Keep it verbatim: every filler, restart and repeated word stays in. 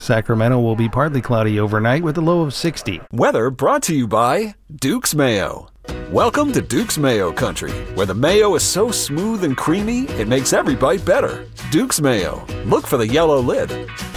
Sacramento will be partly cloudy overnight with a low of sixty. Weather brought to you by Duke's Mayo. Welcome to Duke's Mayo Country, where the mayo is so smooth and creamy, it makes every bite better. Duke's Mayo. Look for the yellow lid.